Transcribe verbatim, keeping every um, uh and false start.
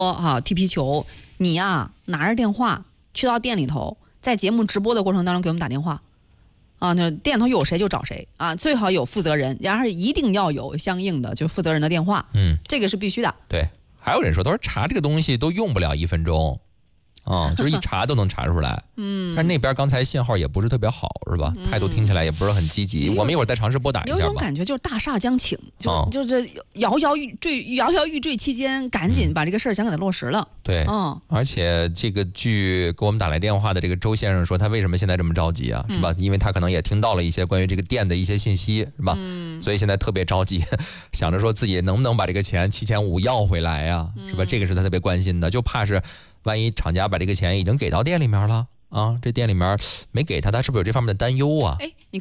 哈踢皮球，你呀拿着电话去到店里头，在节目直播的过程当中给我们打电话。啊，那店里头有谁就找谁啊，最好有负责人，然后一定要有相应的就负责人的电话， 嗯， 这个是必须的。 对，还有人说，他说查这个东西都用不了一分钟，啊、嗯，就是一查都能查出来。嗯，但是那边刚才信号也不是特别好，是吧？态度听起来也不是很积极。嗯、我们一会儿再尝试拨打一下吧。 有种感觉就是大厦将倾，就、 嗯、 就是摇摇欲坠，摇摇欲坠期间，赶紧把这个事儿想给它落实了。 对， 嗯， 而且这个据给我们打来电话的这个周先生说，他为什么现在这么着急啊？是吧？嗯、因为他可能也听到了一些关于这个店的一些信息，是吧？嗯，所以现在特别着急，想着说自己能不能把这个钱七千五要回来呀、啊？是吧？这个是他特别关心的，就怕是万一厂家把这个钱已经给到店里面了啊，这店里面没给他，他是不是有这方面的担忧啊？ 哎，你。